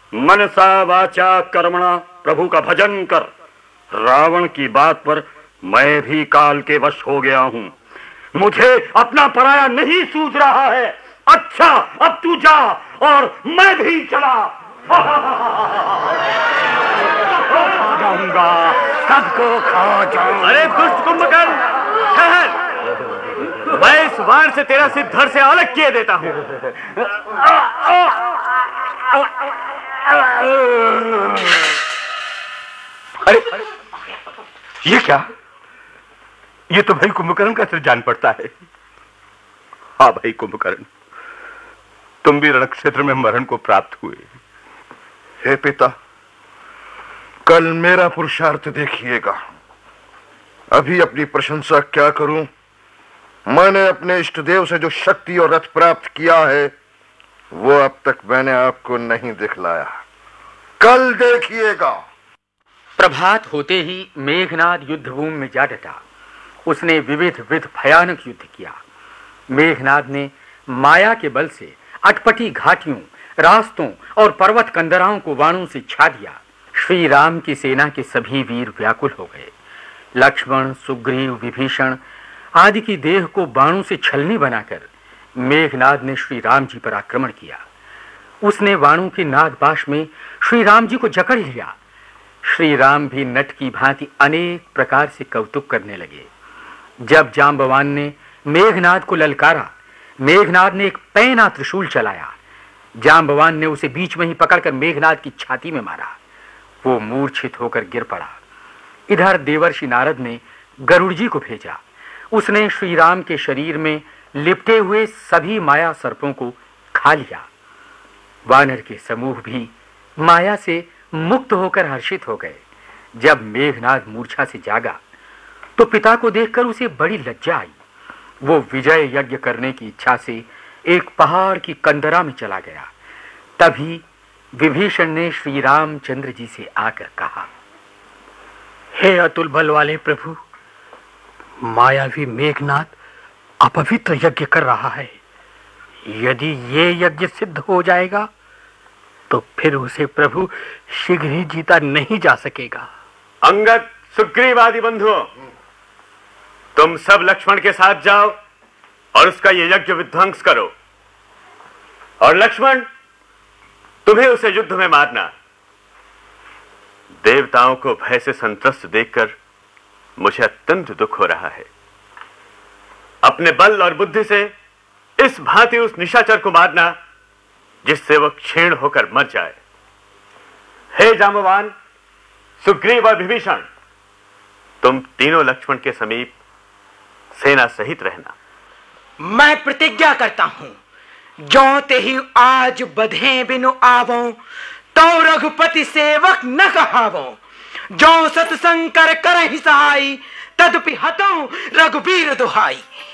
मनसा वाचा कर्मणा प्रभु का भजन कर। रावण की बात पर मैं भी काल के वश हो गया हूं। मुझे अपना पराया नहीं सूझ रहा है। अच्छा, अब तू जा और मैं भी चला। जाऊंगा, सबको खा जाऊंगा। अरे दुष्ट कुंभकर्ण, ठहर। मैं इस वार से तेरा सिर धड़ से अलग किए देता हूं। अरे ये क्या? ये तो भाई कुंभकर्ण का सिर जान पड़ता है। हाँ भाई कुंभकर्ण, तुम भी रणक्षेत्र में मरण को प्राप्त हुए। हे पिता, कल मेरा पुरुषार्थ देखिएगा। अभी अपनी प्रशंसा क्या करूं? मैंने अपने इष्ट देव से जो शक्ति और रथ प्राप्त किया है वो अब तक मैंने आपको नहीं दिखलाया। कल देखिएगा। प्रभात होते ही मेघनाद युद्धभूमि में जा डटा। उसने विविध भयानक युद्ध किया। मेघनाद ने माया के बल से अटपटी घाटियों, रास्तों और पर्वत कंदराओं को बाणों से छा दिया। श्री राम की सेना के सभी वीर व्याकुल हो गए। लक्ष्मण, सुग्रीव, विभीषण आदि की देह को बाणों से छलनी बनाकर मेघनाद ने श्री राम जी पर आक्रमण किया। उसने बाणों की नागपाश में श्री राम जी को जकड़ लिया। श्री राम भी नट की भांति अनेक प्रकार से कौतुक करने लगे। जब जांबवान ने मेघनाद को ललकारा, मेघनाद ने एक पैना त्रिशूल चलाया। जांबवान ने उसे बीच में ही पकड़कर मेघनाद की छाती में मारा। वो मूर्छित होकर गिर पड़ा। इधर देवर्षि नारद ने गरुड़ जी को भेजा। उसने श्री राम के शरीर में लिपटे हुए सभी माया सर्पों को खा लिया। वानर के समूह भी माया से मुक्त होकर हर्षित हो गए। जब मेघनाद मूर्छा से जागा तो पिता को देखकर उसे बड़ी लज्जा आई। वो विजय यज्ञ करने की इच्छा से एक पहाड़ की कंदरा में चला गया। तभी विभीषण ने श्री रामचंद्र जी से आकर कहा, हे अतुल बल वाले प्रभु, मायावी मेघनाद अपवित्र यज्ञ कर रहा है। यदि ये यज्ञ सिद्ध हो जाएगा तो फिर उसे प्रभु शीघ्र ही जीता नहीं जा सकेगा। अंगद, सुग्रीव आदि बंधुओं, तुम सब लक्ष्मण के साथ जाओ और उसका ये यज्ञ विध्वंस करो। और लक्ष्मण, तुम्हें उसे युद्ध में मारना। देवताओं को भय से संत्रस्त देखकर मुझे अत्यंत दुख हो रहा है। अपने बल और बुद्धि से इस भांति उस निशाचर को मारना जिससे वह क्षीण होकर मर जाए। हे जांबवान, सुग्रीव और विभीषण, तुम तीनों लक्ष्मण के समीप सेना सहित रहना। मैं प्रतिज्ञा करता हूं, जो ते ही आज बधे बिनु आवो तो रघुपति सेवक न कहावो। जो सतसंकर करहि सहाय तदपि हतौ रघुबीर दुहाई।